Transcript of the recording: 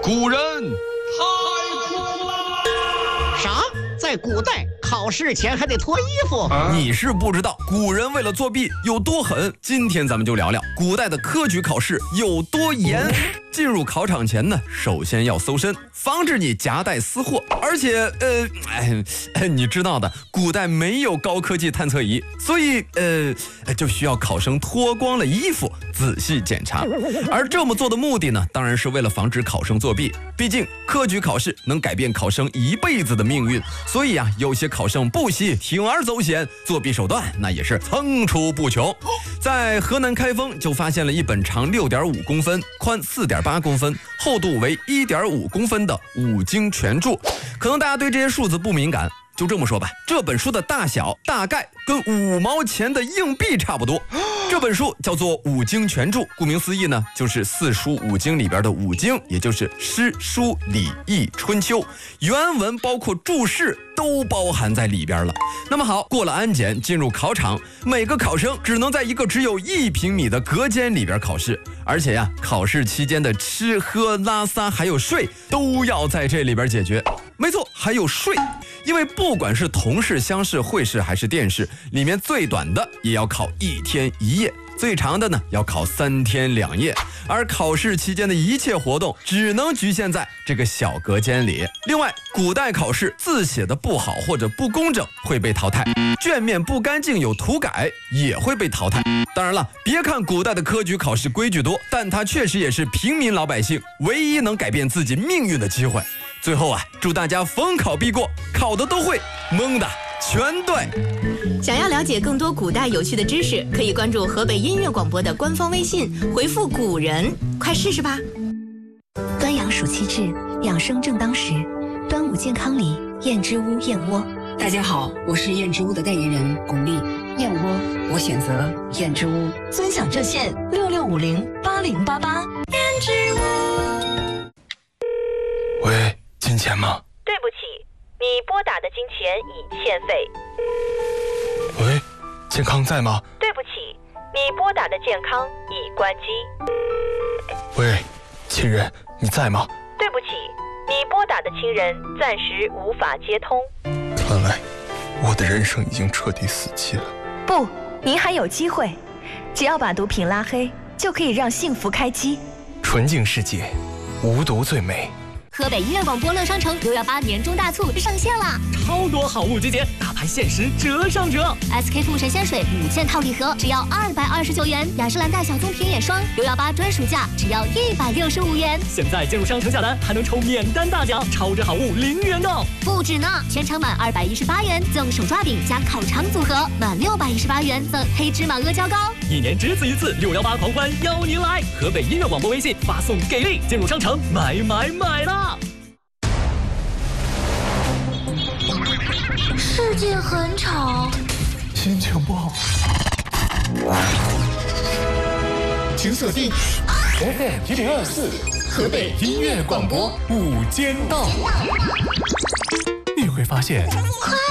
古人太酷了！ 啥？在古代考试前还得脱衣服？ 你是不知道古人为了作弊有多狠。今天咱们就聊聊古代的科举考试有多严。进入考场前呢，首先要搜身，防止你夹带私货。而且你知道的，古代没有高科技探测仪，所以就需要考生脱光了衣服仔细检查。而这么做的目的呢，当然是为了防止考生作弊。毕竟科举考试能改变考生一辈子的命运，所以有些考生不惜铤而走险，作弊手段那也是层出不穷。在河南开封就发现了一本长6.5公分、宽4.8公分、厚度为1.5公分的五经全著。可能大家对这些数字不敏感，就这么说吧，这本书的大小大概跟5毛钱的硬币差不多。这本书叫做五经全著，顾名思义呢，就是四书五经里边的五经，也就是诗、书、礼、易、春秋，原文包括注释都包含在里边了。那么好，过了安检，进入考场，每个考生只能在一个只有1平米的隔间里边考试，而且考试期间的吃喝拉撒还有睡都要在这里边解决。没错，还有睡，因为不管是同事、乡试、会试还是殿试，里面最短的也要考1天1夜，最长的呢要考3天2夜，而考试期间的一切活动只能局限在这个小隔间里。另外，古代考试字写的不好或者不工整会被淘汰，卷面不干净有涂改也会被淘汰。当然了，别看古代的科举考试规矩多，但它确实也是平民老百姓唯一能改变自己命运的机会。最后祝大家逢考必过，考的都会，蒙的全对。 想要了解更多古代有趣的知识，可以关注河北音乐广播的官方微信，回复古人，快试试吧。 端阳暑期至，养生正当时。端午健康礼，燕之屋燕窝。 大家好，我是燕之屋的代言人巩俐。燕窝，我选择燕之屋。 尊享热线66508088。燕之屋。 喂，金钱吗？ 对不起，你拨打的金钱已欠费。 喂，健康在吗？ 对不起，你拨打的健康已关机。 喂，亲人，你在吗？ 对不起，你拨打的亲人暂时无法接通。 看来我的人生已经彻底死期了。 不，您还有机会，只要把毒品拉黑，就可以让幸福开机。 纯净世界，无毒最美。 河北音乐广播乐商城618年终大促上线啦！ 超多好物集结，大牌限时折上折。 SK 富神仙水5件套礼盒只要229元，雅诗兰黛小棕田眼霜618专属价只要165元。 现在进入商城下单还能抽免单大奖，超值好物零元购。 不止呢，全场满218元赠手抓饼加烤肠组合，满618元赠黑芝麻阿胶糕。 1年只此一次，618狂欢邀您来！河北音乐广播微信发送给力，进入商城买啦！ 世界很吵， 心情不好， 请锁定 FM1024河北音乐广播午间到。 你会发现， 快